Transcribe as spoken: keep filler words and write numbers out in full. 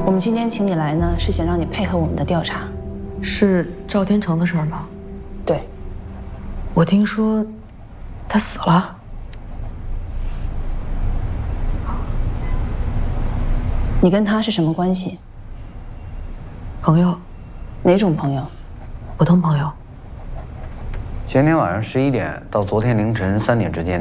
我们今天请你来呢，是想让你配合我们的调查。 是赵天成的事儿吗？ 对。 我听说他死了。 你跟他是什么关系？ 朋友。 哪种朋友？ 普通朋友。 前天晚上十一点到昨天凌晨三点之间。